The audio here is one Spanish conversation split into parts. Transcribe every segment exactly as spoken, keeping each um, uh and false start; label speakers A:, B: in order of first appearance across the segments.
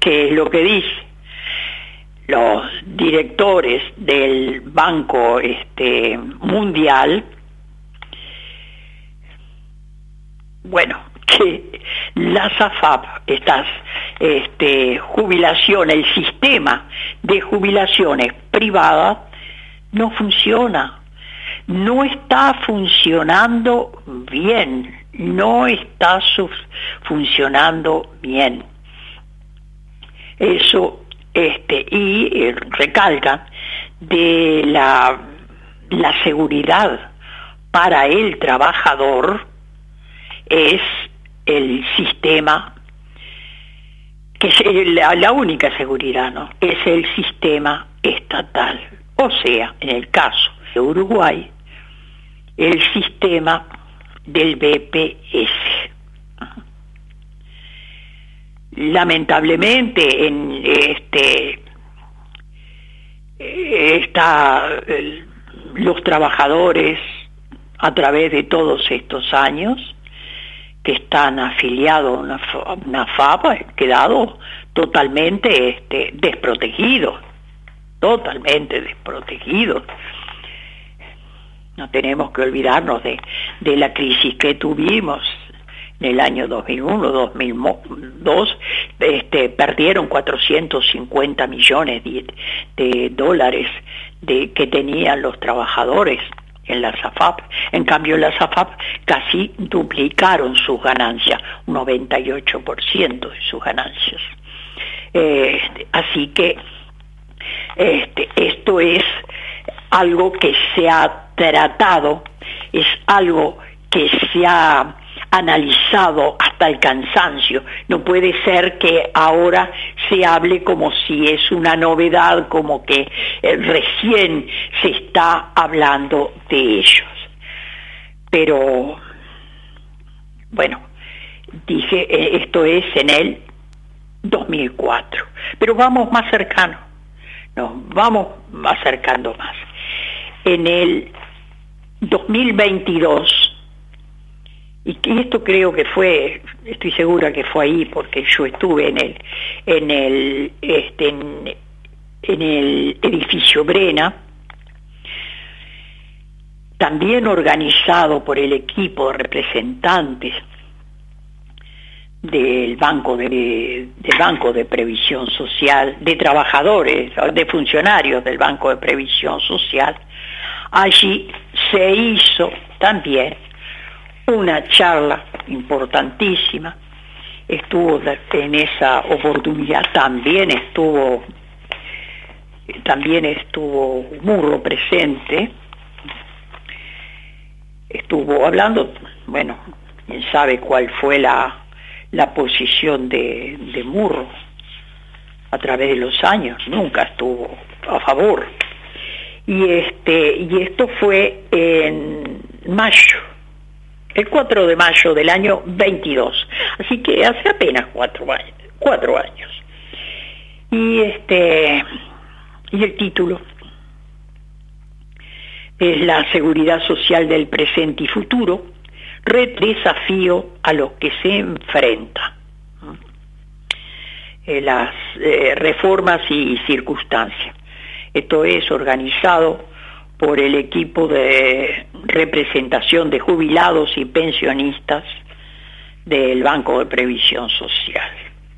A: ¿qué es lo que dice? Los directores del Banco este, Mundial, bueno, que las A F A P, estas este, jubilaciones, el sistema de jubilaciones privadas no funciona, no está funcionando bien, no está funcionando bien. Eso, este, y eh, recalcan de la, la seguridad para el trabajador es el sistema, que es la, la única seguridad, ¿no? Es el sistema estatal. O sea, en el caso de Uruguay, el sistema del B P S. Lamentablemente, en este está el, los trabajadores a través de todos estos años que están afiliados a una, una F A P han quedado totalmente este, desprotegidos, totalmente desprotegidos. No tenemos que olvidarnos de, de la crisis que tuvimos en el año dos mil uno, dos mil dos, este, perdieron cuatrocientos cincuenta millones de, de dólares de, que tenían los trabajadores en las A F A P. En cambio, las A F A P casi duplicaron sus ganancias, un noventa y ocho por ciento de sus ganancias. Eh, así que este, esto es algo que se ha tratado, es algo que se ha analizado hasta el cansancio. No puede ser que ahora se hable como si es una novedad, como que eh, recién se está hablando de ellos. Pero, bueno, dije, eh, esto es en el dos mil cuatro. Pero vamos más cercano, nos vamos acercando más. En el dos mil veintidós, y esto creo que fue, estoy segura que fue ahí porque yo estuve en el, en el, este, en, en el edificio Brena, también organizado por el equipo de representantes del Banco de, del Banco de Previsión Social, de trabajadores, de funcionarios del Banco de Previsión Social. Allí se hizo también una charla importantísima. Estuvo en esa oportunidad, también estuvo también estuvo Murro presente, estuvo hablando, bueno, quién sabe cuál fue la, la posición de, de Murro a través de los años, nunca estuvo a favor. Y este y esto fue en mayo, el cuatro de mayo del año veintidós, así que hace apenas cuatro años, cuatro años. Y este y el título es La seguridad social del presente y futuro, desafío a los que se enfrenta. Eh, las eh, reformas y circunstancias. Esto es organizado por el equipo de representación de jubilados y pensionistas del Banco de Previsión Social.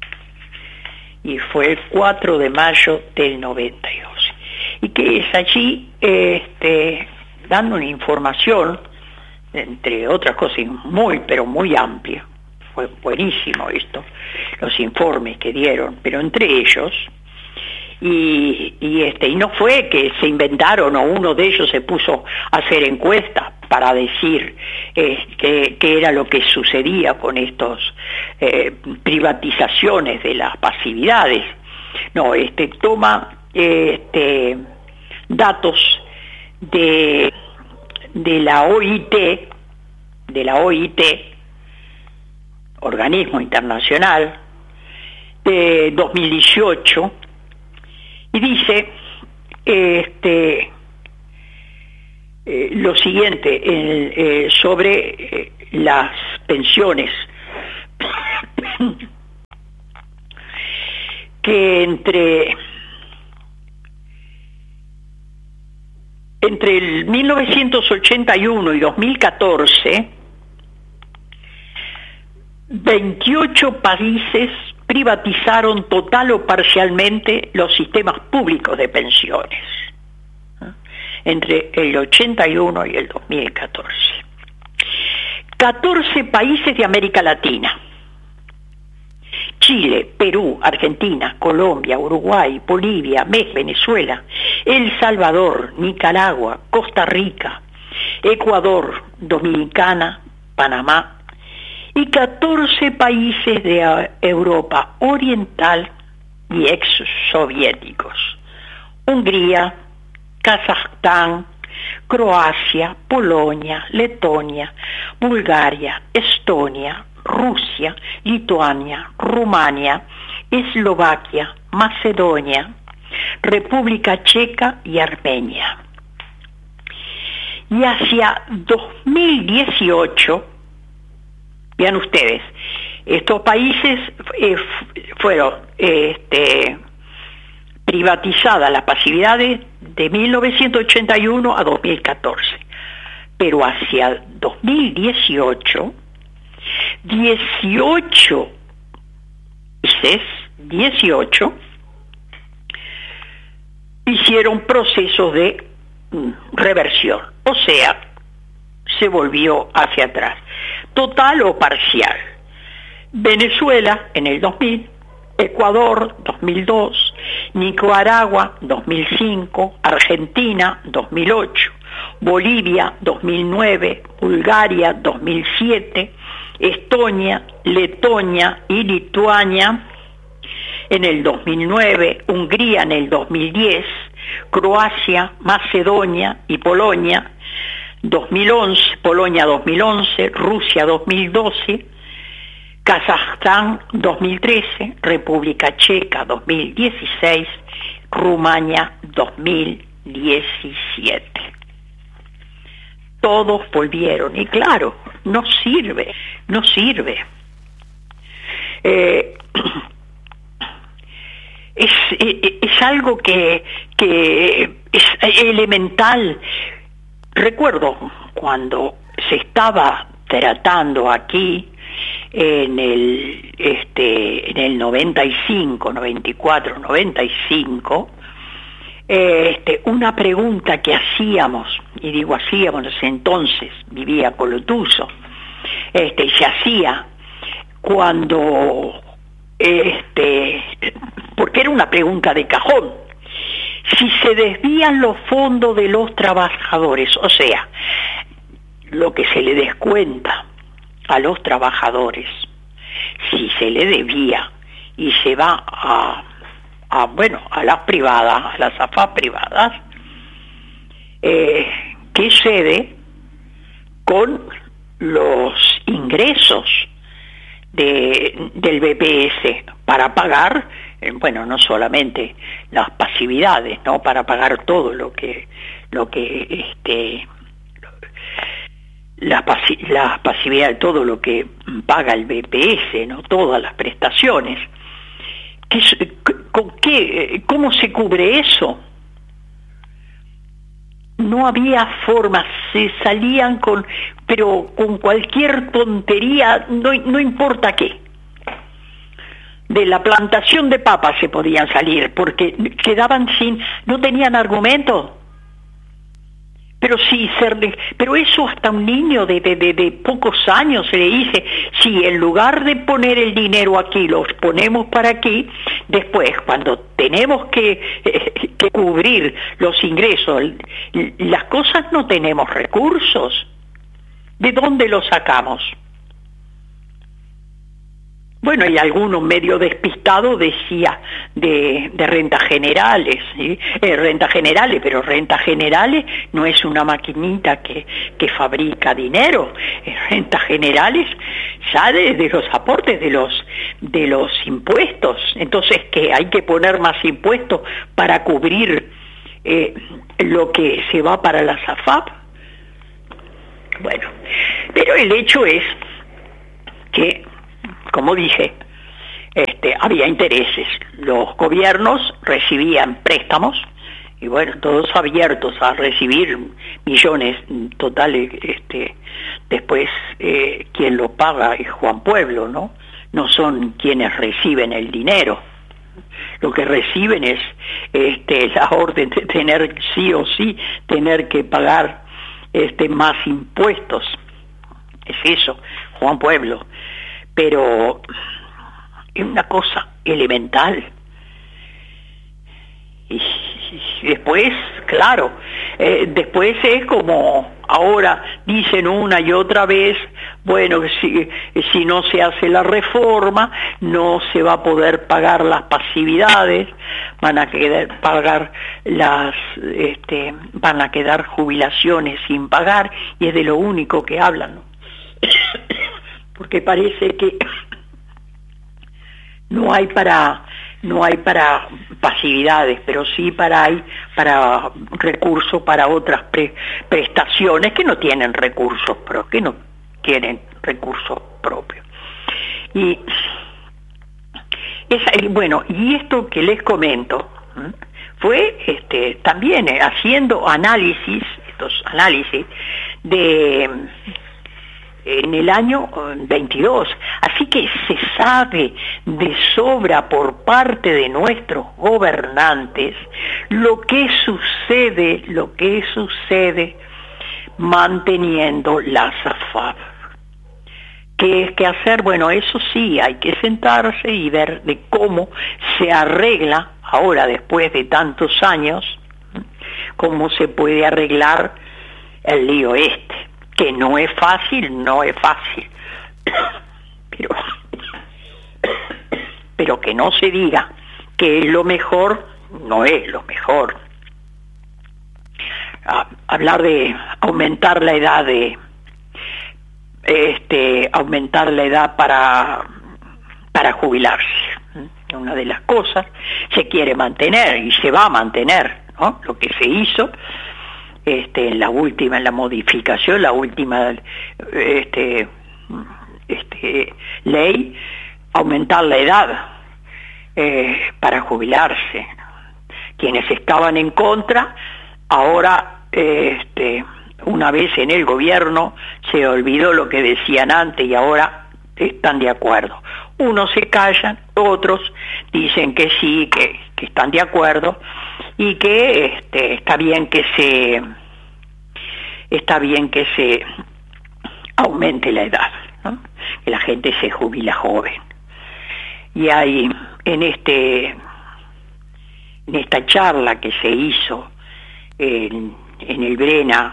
A: Y fue el cuatro de mayo del noventa y dos. Y que es allí este, dando una información, entre otras cosas, muy, pero muy amplia. Fue buenísimo esto, los informes que dieron, pero entre ellos... Y, y este y no fue que se inventaron o uno de ellos se puso a hacer encuestas para decir eh, que, que era lo que sucedía con estas eh, privatizaciones de las pasividades. No, este toma este datos de de la O I T, de la O I T, organismo internacional, de dos mil dieciocho. Y dice este, eh, lo siguiente el, eh, sobre eh, las pensiones, que entre entre el mil novecientos ochenta y uno y dos mil catorce, veintiocho países privatizaron total o parcialmente los sistemas públicos de pensiones, ¿no? Entre el ochenta y uno y el dos mil catorce. catorce países de América Latina: Chile, Perú, Argentina, Colombia, Uruguay, Bolivia, México, Venezuela, El Salvador, Nicaragua, Costa Rica, Ecuador, Dominicana, Panamá, y catorce países de Europa Oriental y ex-soviéticos: Hungría, Kazajstán, Croacia, Polonia, Letonia, Bulgaria, Estonia, Rusia, Lituania, Rumania, Eslovaquia, Macedonia, República Checa y Armenia. Y hacia dos mil dieciocho, vean ustedes, estos países eh, fueron eh, este, privatizadas las pasividades de mil novecientos ochenta y uno a dos mil catorce, pero hacia dos mil dieciocho, dieciocho países, dieciocho hicieron procesos de mm, reversión, o sea, se volvió hacia atrás, total o parcial. Venezuela en el dos mil, Ecuador dos mil dos, Nicaragua dos mil cinco, Argentina dos mil ocho, Bolivia dos mil nueve, Bulgaria dos mil siete, Estonia, Letonia y Lituania en el dos mil nueve, Hungría en el dos mil diez, Croacia, Macedonia y Polonia dos mil once, Polonia dos mil once, Rusia dos mil doce, Kazajstán dos mil trece, República Checa dos mil dieciséis, Rumania dos mil diecisiete. Todos volvieron, y claro, no sirve, no sirve. Eh, es, es, es algo que, que es elemental. Recuerdo cuando se estaba tratando aquí en el este en el noventa y cinco, noventa y cuatro, noventa y cinco, este una pregunta que hacíamos, y digo hacíamos entonces, vivía Colotuso, este y se hacía cuando este porque era una pregunta de cajón: si se desvían los fondos de los trabajadores, o sea, lo que se le descuenta a los trabajadores, si se le debía y se va a, a bueno, a las privadas, a las A F A privadas, eh, ¿qué sucede con los ingresos de, del B P S para pagar, eh, bueno, no solamente las pasividades, no, para pagar todo lo que lo que este la, pasi la pasividad, todo lo que paga el B P S, no, todas las prestaciones? ¿Qué, con qué, cómo se cubre eso? No había forma, se salían con, pero con cualquier tontería, no, no importa qué. De la plantación de papas se podían salir, porque quedaban sin, no tenían argumento. Pero sí, ser, pero eso hasta un niño de, de, de, de pocos años se le dice: si en lugar de poner el dinero aquí, los ponemos para aquí, después cuando tenemos que, eh, que cubrir los ingresos, las cosas, no tenemos recursos. ¿De dónde los sacamos? Bueno, y algunos medio despistados decía de, de rentas generales, ¿sí? Eh, rentas generales, pero rentas generales no es una maquinita que, que fabrica dinero. Eh, rentas generales sale de los aportes de los de los impuestos. Entonces, que hay que poner más impuestos para cubrir eh, lo que se va para las A F A P. Bueno, pero el hecho es que, como dije, este, había intereses. Los gobiernos recibían préstamos y bueno, todos abiertos a recibir millones totales. Este, después eh, quien lo paga es Juan Pueblo, ¿no? No son quienes reciben el dinero. Lo que reciben es este, la orden de tener sí o sí tener que pagar este, más impuestos. Es eso, Juan Pueblo. Pero es una cosa elemental. Y después, claro, eh, después es como ahora dicen una y otra vez, bueno, si, si no se hace la reforma, no se va a poder pagar las pasividades, van a quedar pagar las, este, van a quedar jubilaciones sin pagar, y es de lo único que hablan, ¿no? Porque parece que no hay para no hay para pasividades, pero sí para hay para recursos para otras pre, prestaciones que no tienen recursos propios, que no tienen recursos propios. Y esa, bueno, y esto que les comento ¿eh? fue este también haciendo análisis, estos análisis de en el año veintidós, así que se sabe de sobra por parte de nuestros gobernantes lo que sucede, lo que sucede manteniendo la SAFAP. ¿Qué es que hacer? Bueno, eso sí, hay que sentarse y ver de cómo se arregla, ahora después de tantos años, cómo se puede arreglar el lío este. Que no es fácil, no es fácil, pero, pero que no se diga que es lo mejor, no es lo mejor. A, hablar de aumentar la edad de, este, aumentar la edad para, para jubilarse, una de las cosas, se quiere mantener y se va a mantener, ¿no? Lo que se hizo. Este, en la última, en la modificación, la última este, este, ley, aumentar la edad eh, para jubilarse. Quienes estaban en contra, ahora, este, una vez en el gobierno, se olvidó lo que decían antes y ahora están de acuerdo. Unos se callan, otros dicen que sí, que, que están de acuerdo y que este, está bien que se está bien que se aumente la edad, ¿no? Que la gente se jubila joven. Y hay en este en esta charla que se hizo en, en el Brena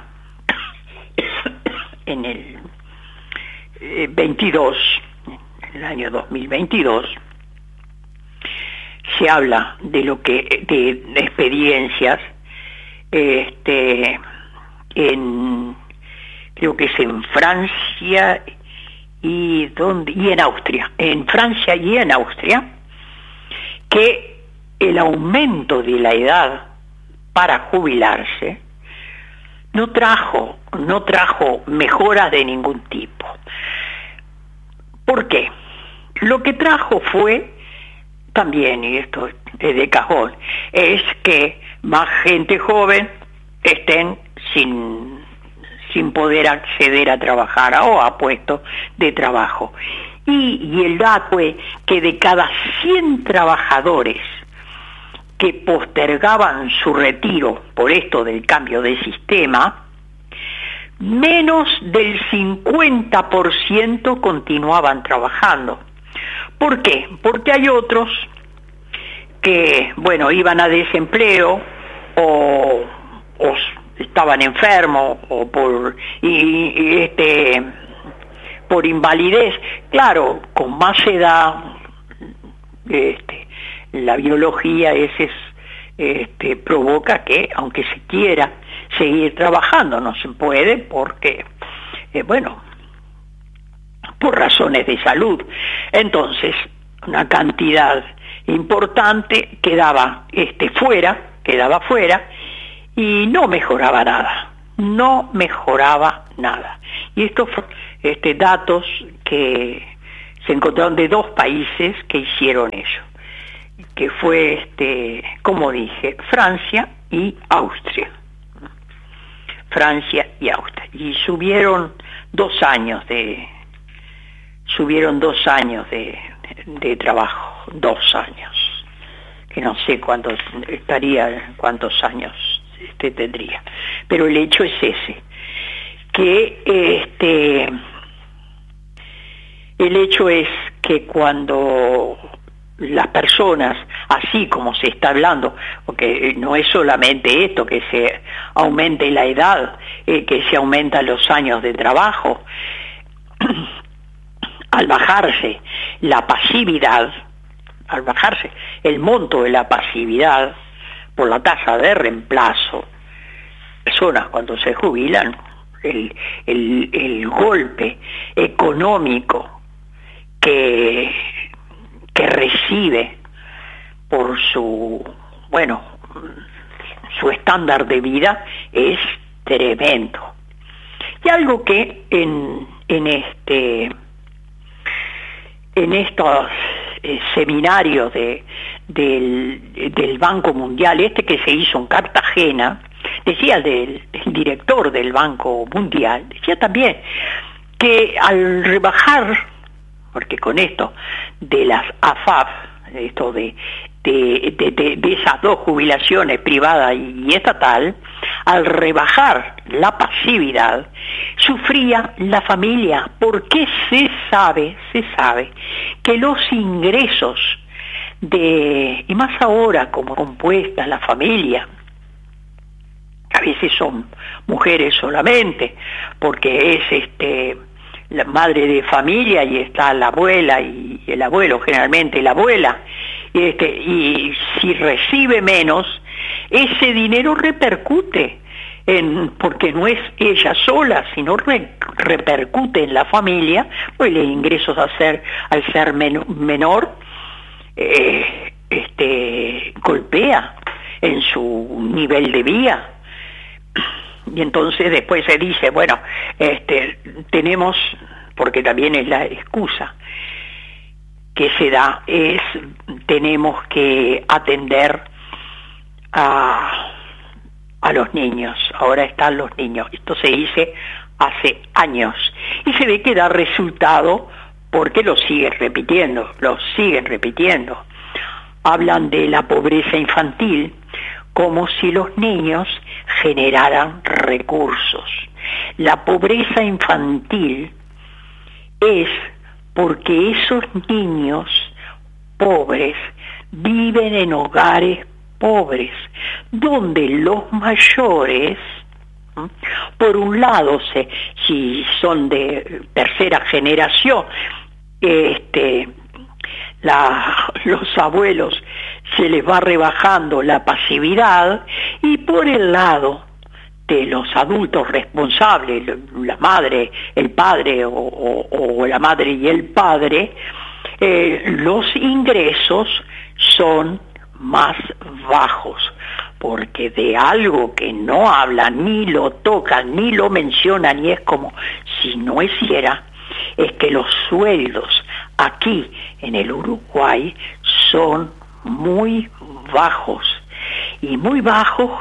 A: en el eh, veintidós, en el año dos mil veintidós, se habla de lo que de, de experiencias este en creo que es en Francia y donde y en Austria, en Francia y en Austria, que el aumento de la edad para jubilarse no trajo no trajo mejoras de ningún tipo. ¿Por qué? Lo que trajo fue también, y esto es de cajón, es que más gente joven estén sin, sin poder acceder a trabajar o a puestos de trabajo. Y, y el dato es que de cada cien trabajadores que postergaban su retiro por esto del cambio de sistema, menos del cincuenta por ciento continuaban trabajando. ¿Por qué? Porque hay otros que, bueno, iban a desempleo o, o estaban enfermos o por y, y este por invalidez. Claro, con más edad, este, la biología ese es, este, provoca que, aunque se quiera seguir trabajando, no se puede porque, eh, bueno, por razones de salud. Entonces, una cantidad importante quedaba este, fuera, quedaba fuera y no mejoraba nada, no mejoraba nada. Y estos este, datos que se encontraron de dos países que hicieron eso, que fue, este, como dije, Francia y Austria. Francia y Austria. Y subieron dos años de, subieron dos años de, de trabajo, dos años, que no sé cuántos estaría, cuántos años este tendría. Pero el hecho es ese, que este, el hecho es que cuando las personas, así como se está hablando, porque no es solamente esto, que se aumente la edad, eh, que se aumentan los años de trabajo, al bajarse la pasividad, al bajarse el monto de la pasividad por la tasa de reemplazo, personas cuando se jubilan, el, el, el golpe económico que que recibe por su, bueno, su estándar de vida es tremendo. Y algo que en, en este, en estos eh, seminarios de, del, del Banco Mundial, este que se hizo en Cartagena, decía del, el director del Banco Mundial, decía también que al rebajar, porque con esto de las A F A P, esto de, de, de, de, de esas dos jubilaciones, privada y estatal, al rebajar la pasividad, sufría la familia, porque se sabe, se sabe, que los ingresos de, y más ahora como compuesta la familia, a veces son mujeres solamente, porque es este la madre de familia y está la abuela y el abuelo, generalmente la abuela, y, este, y si recibe menos, ese dinero repercute, en, porque no es ella sola, sino re, repercute en la familia, pues los ingresos al ser, al ser men, menor, eh, este, golpea en su nivel de vida. Y entonces después se dice, bueno, este, tenemos, porque también es la excusa que se da, es tenemos que atender a, a los niños, ahora están los niños, esto se dice hace años, y se ve que da resultado porque lo siguen repitiendo, lo siguen repitiendo. Hablan de la pobreza infantil, como si los niños generaran recursos. La pobreza infantil es porque esos niños pobres viven en hogares pobres, donde los mayores, ¿sí?, por un lado, se, si son de tercera generación, este, la, los abuelos se les va rebajando la pasividad, y por el lado de los adultos responsables, la madre, el padre o, o, o la madre y el padre, eh, los ingresos son más bajos, porque de algo que no hablan, ni lo tocan, ni lo mencionan, y es como si no hiciera, es que los sueldos aquí en el Uruguay son muy bajos, y muy bajos